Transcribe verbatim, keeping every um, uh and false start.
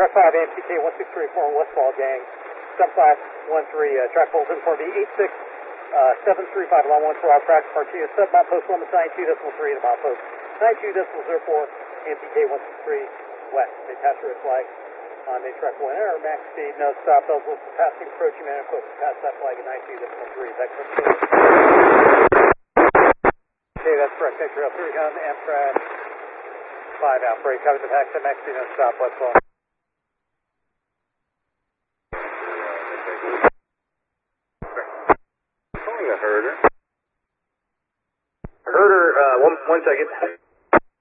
Track five, A M C K one six three four, Westfall gang. Step five one three, uh, track Bolton for the eight six seven three five, along one four hour practice Martinez, sub mile post one ninety-two decimal three, the mile post ninety-two decimal zero four, A M C K one six three west. They pass through a flag on the track one error, max speed, no stop, eligible for passing, approaching man, equipped to pass that flag at ninety-two decimal three. That okay, that's correct. Thanks for three gun, Amtrak five out, break, cover the taxi, max speed, no stop, Westfall. Calling a herder. Herder, uh, one, one second.